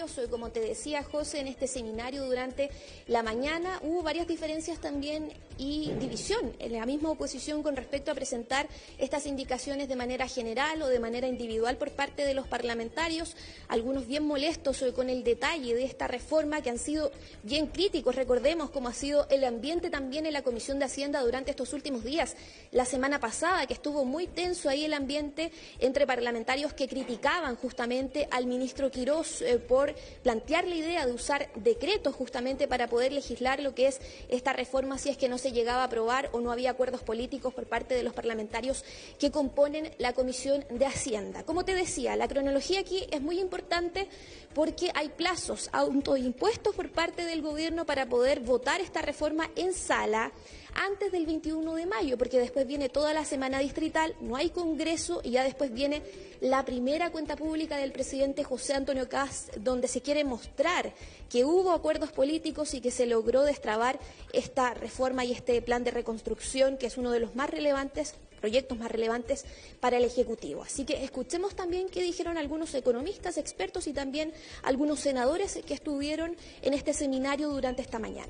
parlamentarios, como te decía José, en este seminario durante la mañana hubo varias diferencias también y división en la misma oposición con respecto a presentar estas indicaciones de manera general o de manera individual por parte de los parlamentarios, algunos bien molestos con el detalle de esta reforma, que han sido bien críticos. Recordemos cómo ha sido el ambiente también en la Comisión de Hacienda durante estos últimos días. La semana pasada, que estuvo muy tenso ahí el ambiente entre parlamentarios que criticaban justamente al ministro Quirós por plantear la idea de usar decretos justamente para poder legislar lo que es esta reforma si es que no se llegaba a aprobar o no había acuerdos políticos por parte de los parlamentarios que componen la Comisión de Hacienda. Como te decía, la cronología aquí es muy importante porque hay plazos autoimpuestos por parte del gobierno para poder votar esta reforma en sala antes del 21 de mayo, porque después viene toda la semana distrital, no hay congreso y ya después viene la primera cuenta pública del presidente José Antonio Kast, donde se quiere mostrar que hubo acuerdos políticos y que se logró destrabar esta reforma y este plan de reconstrucción, que es uno de los más relevantes, proyectos más relevantes para el Ejecutivo. Así que escuchemos también qué dijeron algunos economistas, expertos y también algunos senadores que estuvieron en este seminario durante esta mañana.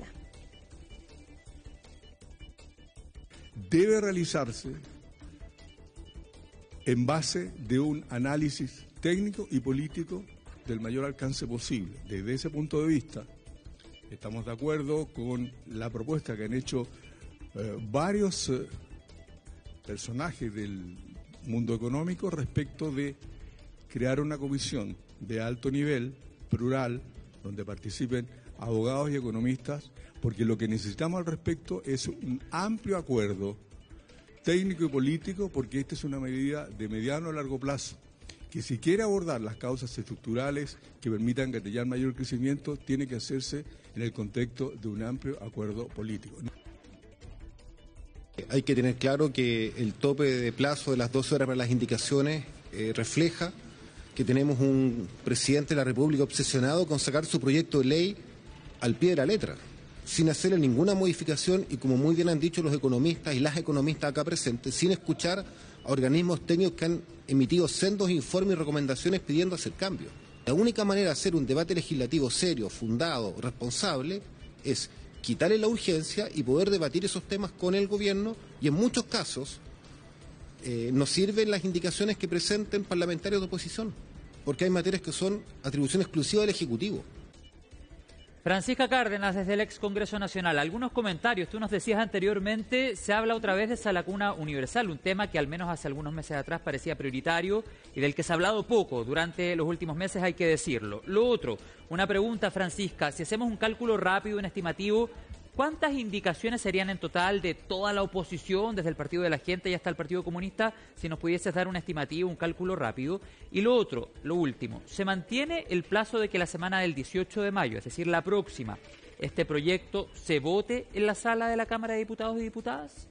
Debe realizarse en base de un análisis técnico y político del mayor alcance posible. Desde ese punto de vista, estamos de acuerdo con la propuesta que han hecho varios personajes del mundo económico respecto de crear una comisión de alto nivel, plural, donde participen abogados y economistas, porque lo que necesitamos al respecto es un amplio acuerdo técnico y político, porque esta es una medida de mediano a largo plazo, que si quiere abordar las causas estructurales que permitan gatillar mayor crecimiento, tiene que hacerse en el contexto de un amplio acuerdo político. Hay que tener claro que el tope de plazo de las 12 horas para las indicaciones refleja que tenemos un presidente de la República obsesionado con sacar su proyecto de ley al pie de la letra, sin hacerle ninguna modificación y, como muy bien han dicho los economistas y las economistas acá presentes, sin escuchar a organismos técnicos que han emitido sendos informes y recomendaciones pidiendo hacer cambios. La única manera de hacer un debate legislativo serio, fundado, responsable, es quitarle la urgencia y poder debatir esos temas con el gobierno, y en muchos casos nos sirven las indicaciones que presenten parlamentarios de oposición, porque hay materias que son atribución exclusiva del Ejecutivo. Francisca Cárdenas, desde el ex Congreso Nacional. Algunos comentarios. Tú nos decías anteriormente, se habla otra vez de esa lacuna universal, un tema que al menos hace algunos meses atrás parecía prioritario y del que se ha hablado poco durante los últimos meses, hay que decirlo. Lo otro, una pregunta, Francisca, si hacemos un cálculo rápido, un estimativo, ¿cuántas indicaciones serían en total de toda la oposición, desde el Partido de la Gente y hasta el Partido Comunista, si nos pudieses dar un estimativo, un cálculo rápido? Y lo otro, lo último, ¿se mantiene el plazo de que la semana del 18 de mayo, es decir, la próxima, este proyecto se vote en la sala de la Cámara de Diputados y Diputadas?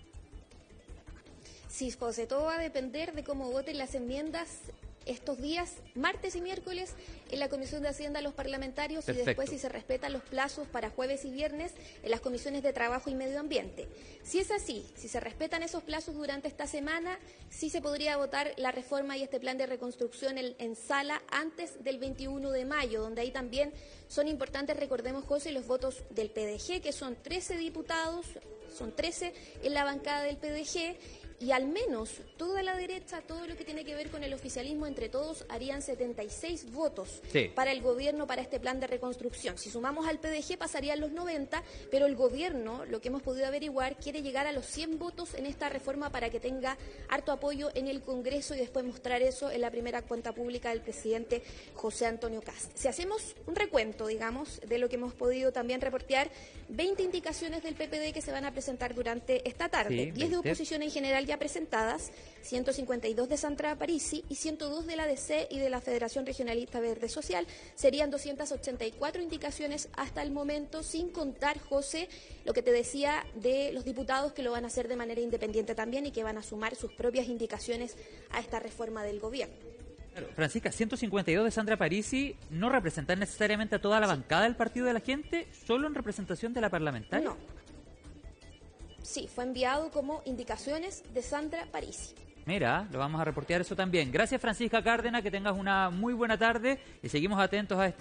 Sí, José, todo va a depender de cómo voten las enmiendas estos días, martes y miércoles, en la Comisión de Hacienda los parlamentarios. Perfecto. Y después si se respetan los plazos para jueves y viernes en las comisiones de Trabajo y Medio Ambiente. Si es así, si se respetan esos plazos durante esta semana, sí se podría votar la reforma y este plan de reconstrucción en sala antes del 21 de mayo, donde ahí también son importantes, recordemos, José, los votos del PDG, que son 13 diputados, son 13 en la bancada del PDG, y al menos toda la derecha, todo lo que tiene que ver con el oficialismo, entre todos harían 76 votos para el gobierno para este plan de reconstrucción. Si sumamos al PDG pasarían los 90, pero el gobierno, lo que hemos podido averiguar, quiere llegar a los 100 votos en esta reforma para que tenga harto apoyo en el Congreso y después mostrar eso en la primera cuenta pública del presidente José Antonio Kast. Si hacemos un recuento, digamos, de lo que hemos podido también reportear, 20 indicaciones del PPD que se van a presentar durante esta tarde, 10 de oposición en general ya presentadas, 152 de Sandra Parisi y 102 de la DC y de la Federación Regionalista Verde Social. Serían 284 indicaciones hasta el momento, sin contar, José, lo que te decía de los diputados que lo van a hacer de manera independiente también y que van a sumar sus propias indicaciones a esta reforma del gobierno. Claro, Francisca, 152 de Sandra Parisi no representan necesariamente a toda la bancada del Partido de la Gente, solo en representación de la parlamentaria. No. Sí, fue enviado como indicaciones de Sandra Parisi. Mira, lo vamos a reportear eso también. Gracias, Francisca Cárdenas, que tengas una muy buena tarde y seguimos atentos a este